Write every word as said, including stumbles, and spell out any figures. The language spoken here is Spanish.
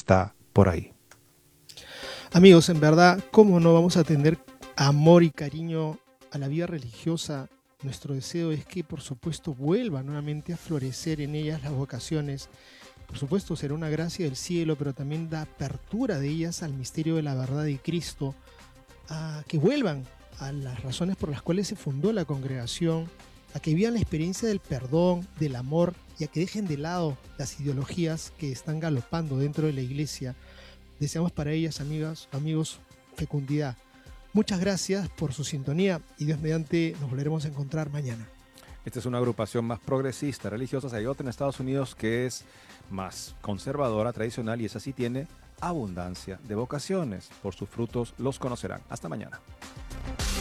está por ahí. Amigos, en verdad, ¿cómo no vamos a tener amor y cariño a la vida religiosa? Nuestro deseo es que, por supuesto, vuelva nuevamente a florecer en ellas las vocaciones. Por supuesto, será una gracia del cielo, pero también da apertura de ellas al misterio de la verdad de Cristo, a que vuelvan a las razones por las cuales se fundó la congregación, a que vivan la experiencia del perdón, del amor, y a que dejen de lado las ideologías que están galopando dentro de la iglesia. Deseamos para ellas, amigas, amigos, fecundidad. Muchas gracias por su sintonía y Dios mediante nos volveremos a encontrar mañana. Esta es una agrupación más progresista, religiosa. Hay otra en Estados Unidos que es más conservadora, tradicional, y esa sí tiene abundancia de vocaciones. Por sus frutos los conocerán. Hasta mañana.